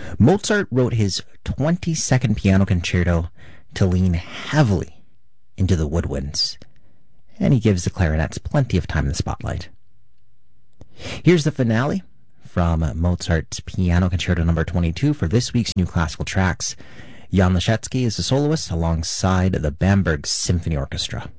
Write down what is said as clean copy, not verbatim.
Mozart wrote his 22nd piano concerto to lean heavily into the woodwinds, and he gives the clarinets plenty of time in the spotlight. Here's the finale from Mozart's Piano Concerto No. 22 for this week's New Classical Tracks. Jan Leschetski is the soloist alongside the Bamberg Symphony Orchestra.